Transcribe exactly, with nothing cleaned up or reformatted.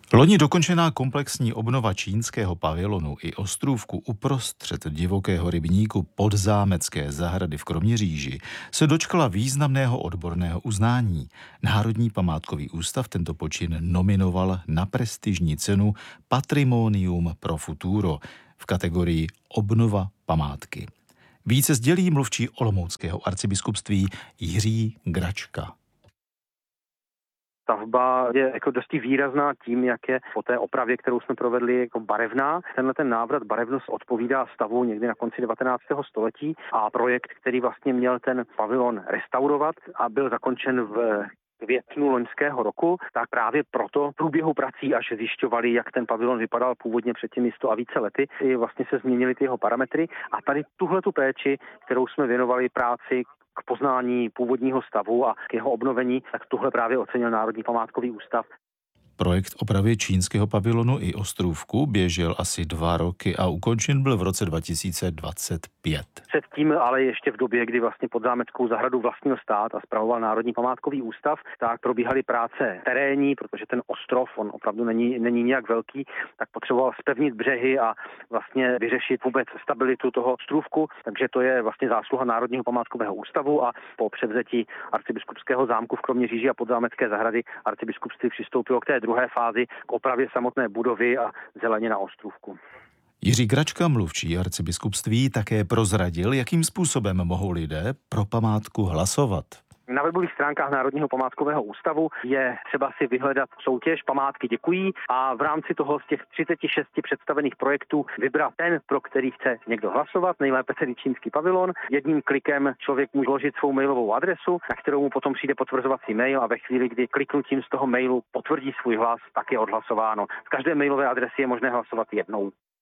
Loni dokončená komplexní obnova čínského pavilonu i ostrůvku uprostřed divokého rybníku Podzámecké zahrady v Kroměříži se dočkala významného odborného uznání. Národní památkový ústav tento počin nominoval na prestižní cenu Patrimonium pro futuro v kategorii Obnova památky. Více sdělí mluvčí olomouckého arcibiskupství Jiří Gračka. Stavba je jako dosti výrazná tím, jak je po té opravě, kterou jsme provedli, jako barevná. Tenhle ten návrat barevnost odpovídá stavu někdy na konci devatenáctého století a projekt, který vlastně měl ten pavilon restaurovat a byl zakončen v květnu loňského roku, tak právě proto v průběhu prací, až zjišťovali, jak ten pavilon vypadal původně před těmi sto a více lety, i vlastně se změnily ty jeho parametry a tady tuhletu péči, kterou jsme věnovali práci k poznání původního stavu a k jeho obnovení, tak tuhle právě ocenil Národní památkový ústav. Projekt opravy čínského pavilonu i ostrůvku běžel asi dva roky a ukončen byl v roce dva tisíce dvacet pět. Předtím, ale ještě v době, kdy vlastně Podzámeckou zahradu vlastnil stát a spravoval Národní památkový ústav, tak probíhaly práce terénní, protože ten ostrov, on opravdu není, není nějak velký, tak potřeboval zpevnit břehy a vlastně vyřešit vůbec stabilitu toho ostrůvku, takže to je vlastně zásluha Národního památkového ústavu a po převzetí arcibiskupského zámku v Kroměříži a Podzámecké zahrady arcibiskupství přistoupilo k té druhé fázi k opravě samotné budovy a zeleně na ostrůvku. Jiří Gračka, mluvčí arcibiskupství, také prozradil, jakým způsobem mohou lidé pro památku hlasovat. Na webových stránkách Národního památkového ústavu je třeba si vyhledat soutěž Památky děkují a v rámci toho z těch třiceti šesti představených projektů vybrat ten, pro který chce někdo hlasovat, nejlépe tedy čínský pavilon. Jedním klikem člověk může vložit svou mailovou adresu, na kterou mu potom přijde potvrzovací mail a ve chvíli, kdy kliknutím z toho mailu potvrdí svůj hlas, tak je odhlasováno. Z každé mailové adresy je možné hlasovat jednou.